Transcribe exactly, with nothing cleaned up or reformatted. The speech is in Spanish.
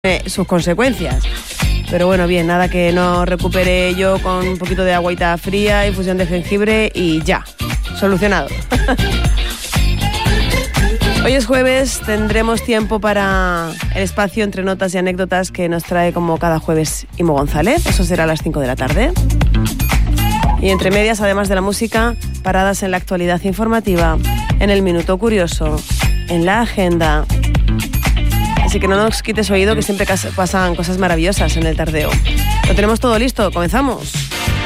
eh, sus consecuencias. Pero bueno, bien, nada que no recupere yo con un poquito de agüita fría, infusión de jengibre y ya, solucionado. Hoy es jueves, tendremos tiempo para el espacio entre notas y anécdotas que nos trae como cada jueves Imo González. Eso será a las cinco de la tarde. Y entre medias, además de la música, paradas en la actualidad informativa, en el Minuto Curioso, en la agenda. Así que no nos quites oído, que siempre pasan cosas maravillosas en el tardeo. Lo tenemos todo listo, comenzamos.